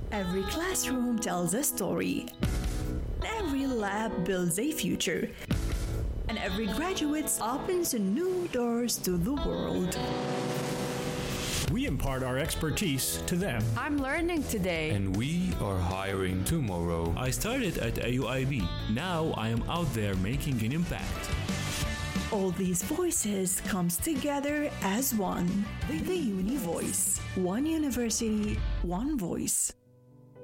Every classroom tells a story. Every lab builds a future. And every graduate opens new doors to the world. We impart our expertise to them. I'm learning today. And we are hiring tomorrow. I started at AUIB. Now I am out there making an impact. All these voices comes together as one. The Uni Voice. One university, one voice.